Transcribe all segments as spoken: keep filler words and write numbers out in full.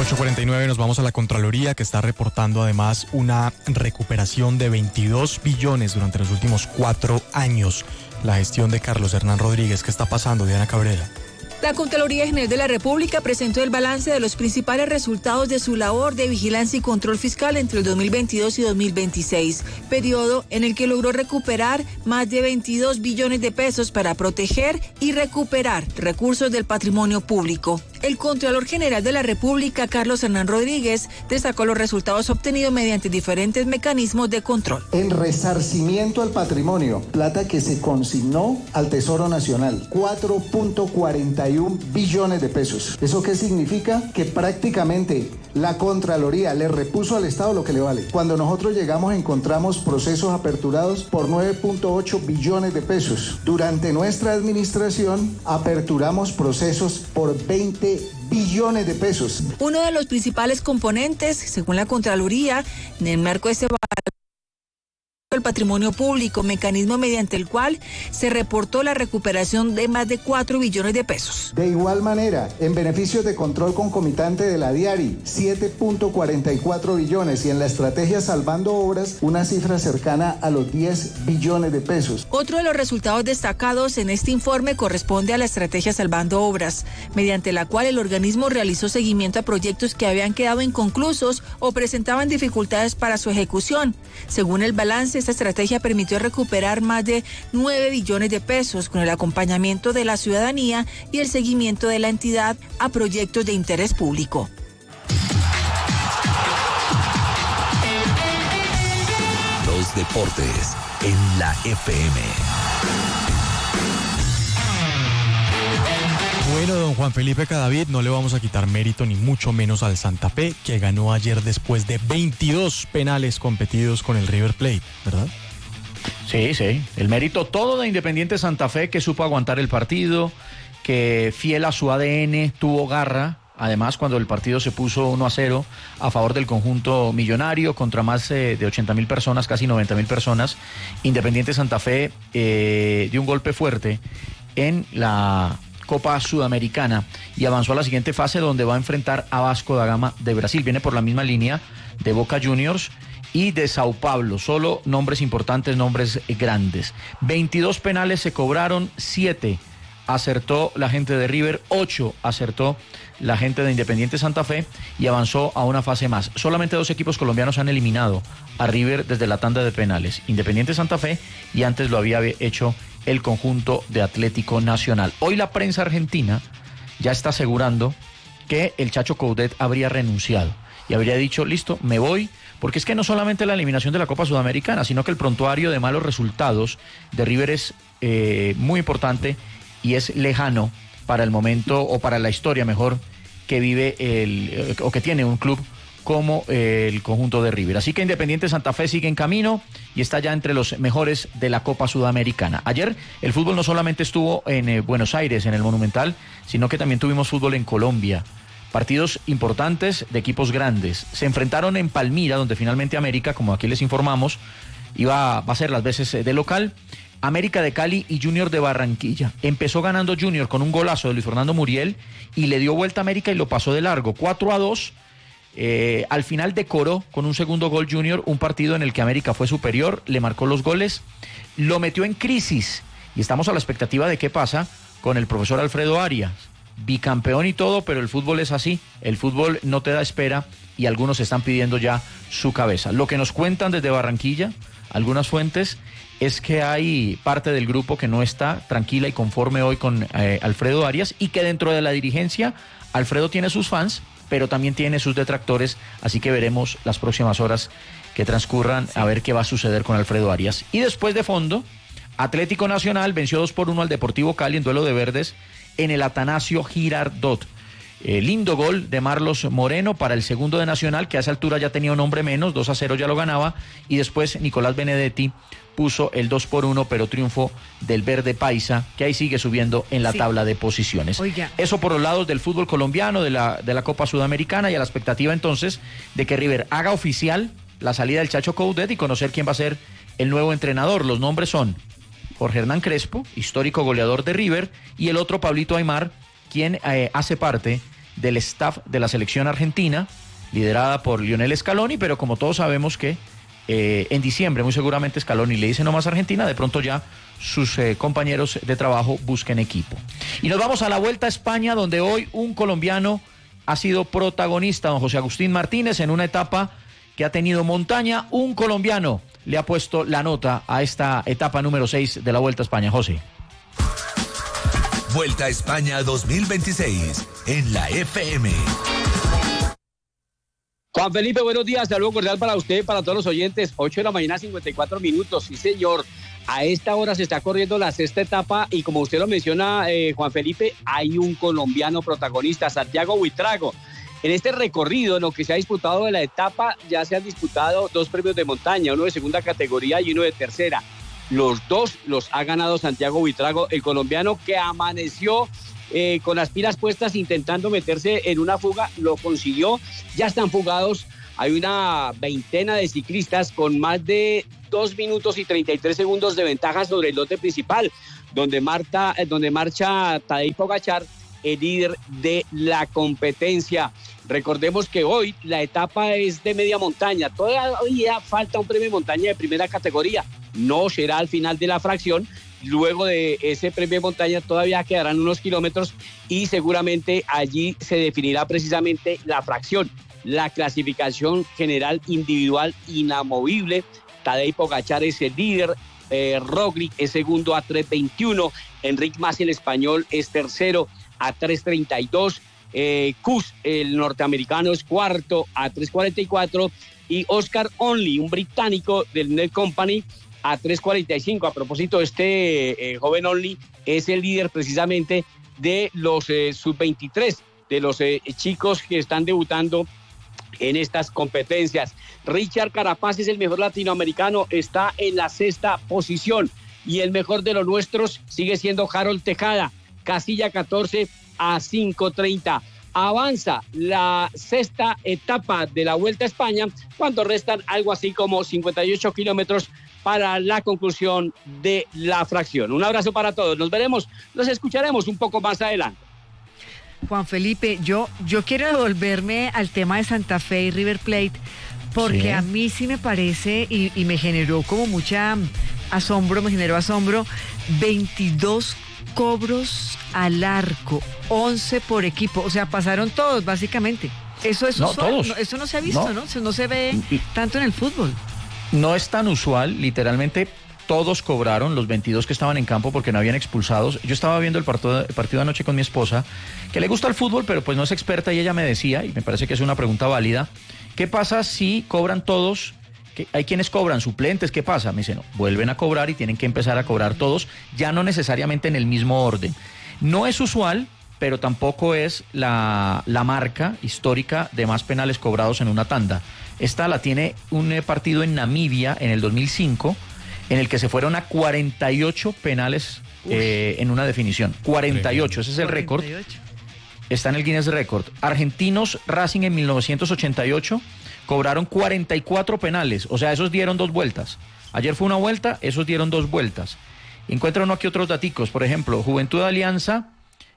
ocho cuarenta y nueve, nos vamos a la Contraloría, que está reportando además una recuperación de veintidós billones durante los últimos cuatro años. La gestión de Carlos Hernán Rodríguez. ¿Qué está pasando, Diana Cabrera? La Contraloría General de la República presentó el balance de los principales resultados de su labor de vigilancia y control fiscal entre el dos mil veintidós y dos mil veintiséis, periodo en el que logró recuperar más de veintidós billones de pesos para proteger y recuperar recursos del patrimonio público. El Contralor General de la República, Carlos Hernán Rodríguez, destacó los resultados obtenidos mediante diferentes mecanismos de control. En resarcimiento al patrimonio, plata que se consignó al Tesoro Nacional, cuatro punto cuarenta y uno billones de pesos. ¿Eso qué significa? Que prácticamente la Contraloría le repuso al Estado lo que le vale. Cuando nosotros llegamos encontramos procesos aperturados por nueve punto ocho billones de pesos. Durante nuestra administración aperturamos procesos por veinte billones de pesos. Uno de los principales componentes, según la Contraloría, en el marco de este el patrimonio público, mecanismo mediante el cual se reportó la recuperación de más de cuatro billones de pesos. De igual manera, en beneficios de control concomitante de la DIARI, siete punto cuarenta y cuatro billones, y en la estrategia Salvando Obras, una cifra cercana a los diez billones de pesos. Otro de los resultados destacados en este informe corresponde a la estrategia Salvando Obras, mediante la cual el organismo realizó seguimiento a proyectos que habían quedado inconclusos o presentaban dificultades para su ejecución. Según el balance, esta estrategia permitió recuperar más de nueve billones de pesos con el acompañamiento de la ciudadanía y el seguimiento de la entidad a proyectos de interés público. Los deportes en la F M. Bueno, don Juan Felipe Cadavid, no le vamos a quitar mérito ni mucho menos al Santa Fe, que ganó ayer después de veintidós penales competidos con el River Plate, ¿verdad? Sí, sí, el mérito todo de Independiente Santa Fe, que supo aguantar el partido, que fiel a su A D N tuvo garra. Además, cuando el partido se puso uno a cero a favor del conjunto millonario contra más eh, de ochenta mil personas, casi noventa mil personas, Independiente Santa Fe eh, dio un golpe fuerte en la Copa Sudamericana y avanzó a la siguiente fase, donde va a enfrentar a Vasco da Gama de Brasil. Viene por la misma línea de Boca Juniors y de Sao Paulo, solo nombres importantes, nombres grandes. veintidós penales se cobraron, siete acertó la gente de River, ocho acertó la gente de Independiente Santa Fe y avanzó a una fase más. Solamente dos equipos colombianos han eliminado a River desde la tanda de penales, Independiente Santa Fe, y antes lo había hecho el conjunto de Atlético Nacional. Hoy la prensa argentina ya está asegurando que el Chacho Coudet habría renunciado y habría dicho, listo, me voy, porque es que no solamente la eliminación de la Copa Sudamericana, sino que el prontuario de malos resultados de River es eh, muy importante y es lejano para el momento, o para la historia mejor, que vive el, o que tiene un club como eh, el conjunto de River. Así que Independiente Santa Fe sigue en camino y está ya entre los mejores de la Copa Sudamericana. Ayer el fútbol no solamente estuvo en eh, Buenos Aires, en el Monumental, sino que también tuvimos fútbol en Colombia. Partidos importantes de equipos grandes. Se enfrentaron en Palmira, donde finalmente América, como aquí les informamos, iba va a ser las veces de local. América de Cali y Junior de Barranquilla. Empezó ganando Junior con un golazo de Luis Fernando Muriel y le dio vuelta a América y lo pasó de largo, cuatro a dos. Eh, al final decoró con un segundo gol Junior un partido en el que América fue superior, le marcó los goles, lo metió en crisis y estamos a la expectativa de qué pasa con el profesor Alfredo Arias, bicampeón y todo, pero el fútbol es así, el fútbol no te da espera y algunos están pidiendo ya su cabeza. Lo que nos cuentan desde Barranquilla, algunas fuentes, es que hay parte del grupo que no está tranquila y conforme hoy con eh, Alfredo Arias, y que dentro de la dirigencia Alfredo tiene sus fans, pero también tiene sus detractores, así que veremos las próximas horas que transcurran a ver qué va a suceder con Alfredo Arias. Y después de fondo, Atlético Nacional venció dos por uno al Deportivo Cali en duelo de verdes en el Atanasio Girardot. Eh, lindo gol de Marlos Moreno para el segundo de Nacional, que a esa altura ya tenía un hombre menos, dos a cero ya lo ganaba, y después Nicolás Benedetti puso el dos por uno, pero triunfo del verde paisa, que ahí sigue subiendo en la sí. tabla de posiciones. Oiga. Eso por los lados del fútbol colombiano, de la, de la Copa Sudamericana, y a la expectativa entonces de que River haga oficial la salida del Chacho Coudet y conocer quién va a ser el nuevo entrenador. Los nombres son Jorge Hernán Crespo, histórico goleador de River, y el otro Pablito Aimar, quien eh, hace parte del staff de la selección argentina, liderada por Lionel Scaloni, pero como todos sabemos que eh, en diciembre muy seguramente Scaloni le dice no más Argentina, de pronto ya sus eh, compañeros de trabajo busquen equipo. Y nos vamos a la Vuelta a España, donde hoy un colombiano ha sido protagonista, don José Agustín Martínez, en una etapa que ha tenido montaña. Un colombiano le ha puesto la nota a esta etapa número seis de la Vuelta a España. José. Vuelta a España dos mil veintiséis en la F M. Juan Felipe, buenos días, saludo cordial para usted y para todos los oyentes. ocho de la mañana, cincuenta y cuatro minutos, sí señor. A esta hora se está corriendo la sexta etapa y como usted lo menciona, eh, Juan Felipe, hay un colombiano protagonista, Santiago Buitrago. En este recorrido, en lo que se ha disputado de la etapa, ya se han disputado dos premios de montaña, uno de segunda categoría y uno de tercera. Los dos los ha ganado Santiago Buitrago, el colombiano que amaneció eh, con las pilas puestas intentando meterse en una fuga, lo consiguió, ya están fugados. Hay una veintena de ciclistas con más de dos minutos y treinta y tres segundos de ventaja sobre el lote principal, donde, Marta, donde marcha Tadej Pogačar, el líder de la competencia. Recordemos que hoy la etapa es de media montaña, todavía falta un premio de montaña de primera categoría, no será al final de la fracción. Luego de ese premio de montaña todavía quedarán unos kilómetros y seguramente allí se definirá precisamente la fracción. La clasificación general individual inamovible. Tadej Pogačar es el líder, eh, Roglic es segundo a tres veintiuno, Enric Mas, el español, es tercero a tres treinta y dos, eh, Kuss, el norteamericano, es cuarto a tres cuarenta y cuatro y Oscar Onley, un británico del Net Company, a tres cuarenta y cinco. A propósito, este eh, joven Onley es el líder precisamente de los eh, sub veintitrés, de los eh, chicos que están debutando en estas competencias. Richard Carapaz es el mejor latinoamericano, está en la sexta posición y el mejor de los nuestros sigue siendo Harold Tejada, casilla catorce a cinco treinta. Avanza la sexta etapa de la Vuelta a España cuando restan algo así como cincuenta y ocho kilómetros para la conclusión de la fracción. Un abrazo para todos, nos veremos, nos escucharemos un poco más adelante. Juan Felipe, yo, yo quiero devolverme al tema de Santa Fe y River Plate, porque sí. A mí sí me parece y, y me generó como mucha asombro, me generó asombro, veintidós cobros al arco, once por equipo, o sea, pasaron todos básicamente. Eso es no, usual, todos. No, eso no se ha visto, ¿no? ¿no? Eso no se ve tanto en el fútbol. No es tan usual, literalmente todos cobraron, los veintidós que estaban en campo porque no habían expulsados. Yo estaba viendo el partido, el partido de anoche con mi esposa, que le gusta el fútbol, pero pues no es experta, y ella me decía, y me parece que es una pregunta válida, ¿qué pasa si cobran todos? Que hay quienes cobran suplentes, ¿qué pasa? Me dice, no, vuelven a cobrar y tienen que empezar a cobrar todos, ya no necesariamente en el mismo orden. No es usual, pero tampoco es la, la marca histórica de más penales cobrados en una tanda. Esta la tiene un eh, partido en Namibia en el dos mil cinco, en el que se fueron a cuarenta y ocho penales eh, en una definición. cuarenta y ocho, ese es el récord. Está en el Guinness Record. Argentinos Racing en mil novecientos ochenta y ocho cobraron cuarenta y cuatro penales, o sea, esos dieron dos vueltas. Ayer fue una vuelta, esos dieron dos vueltas. Encuentra uno aquí otros daticos, por ejemplo, Juventud de Alianza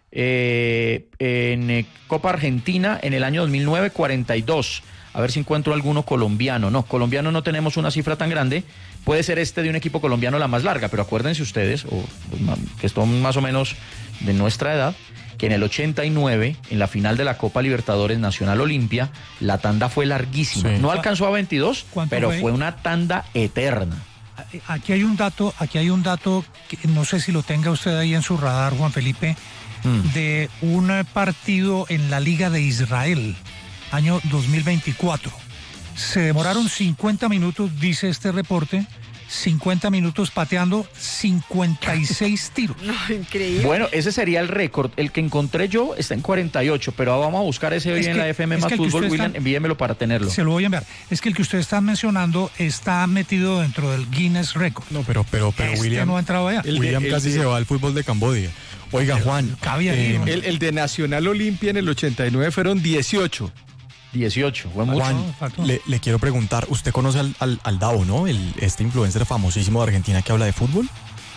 eh, en eh, Copa Argentina en el año dos mil nueve, cuarenta y dos. A ver si encuentro alguno colombiano. No, colombiano no tenemos una cifra tan grande. Puede ser este de un equipo colombiano la más larga, pero acuérdense ustedes, o, que son más o menos de nuestra edad, que en el ochenta y nueve, en la final de la Copa Libertadores Nacional Olimpia, la tanda fue larguísima. Sí. No alcanzó a veintidós, pero fue? fue una tanda eterna. Aquí hay un dato, aquí hay un dato que no sé si lo tenga usted ahí en su radar, Juan Felipe, mm. de un partido en la Liga de Israel, año dos mil veinticuatro. Se demoraron cincuenta minutos, dice este reporte, cincuenta minutos pateando cincuenta y seis tiros. No, increíble. Bueno, ese sería el récord. El que encontré yo está en cuarenta y ocho, pero vamos a buscar ese hoy es en que, la F M más Fútbol. William, está, envíemelo para tenerlo. Se lo voy a enviar. Es que el que usted está mencionando está metido dentro del Guinness Record. No, pero, pero, pero este William no ha entrado allá. El, William el, casi el, se va al fútbol de Cambodia. Oiga, Juan. Eh, el, el de Nacional Olimpia en el ochenta y nueve fueron dieciocho. dieciocho, buen Juan, le, le quiero preguntar, usted conoce al, al, al Davo, ¿no? El, este influencer famosísimo de Argentina que habla de fútbol.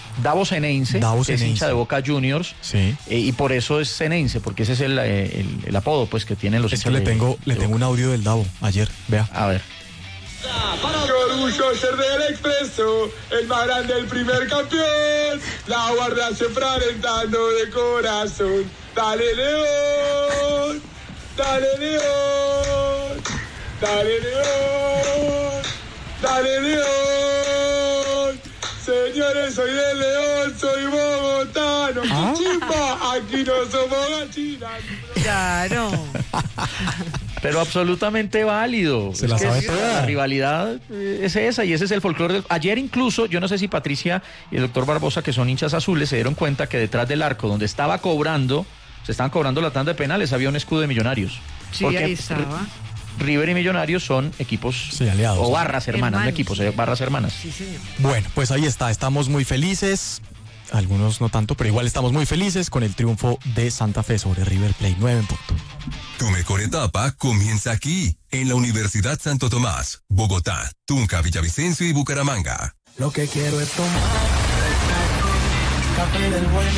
Davo Ceneice, Davo que es Ceneice. hincha de Boca Juniors, Sí. eh, y por eso es Ceneice, porque ese es el, eh, el, el apodo pues que tienen los Es que hinchas le de- tengo, le de tengo Boca. un audio del Davo ayer, vea. A ver. Qué orgullo ser del Expreso, el más grande, el primer campeón. La guardia siempre alentando de corazón. Dale León, dale León, dale León, dale León. Señores, soy de León, soy bogotano. ¿Ah? Chimba, aquí no somos gallinas. Claro. Pero absolutamente válido. Se Es la que sabe es- toda. La rivalidad eh, es esa y ese es el folclore. del- Ayer incluso, yo no sé si Patricia y el doctor Barbosa, que son hinchas azules, se dieron cuenta que detrás del arco donde estaba cobrando, se estaban cobrando la tanda de penales, había un escudo de Millonarios. Sí, Porque ahí estaba. River y Millonarios son equipos Sí, aliados. o barras hermanas, Hermanos. no equipos, eh, barras hermanas. Sí, señor. Bueno, pues ahí está, estamos muy felices. Algunos no tanto, pero igual estamos muy felices con el triunfo de Santa Fe sobre River Plate, nueve en punto. Tu mejor etapa comienza aquí, en la Universidad Santo Tomás, Bogotá, Tunja, Villavicencio y Bucaramanga. Lo que quiero es tomar café del bueno.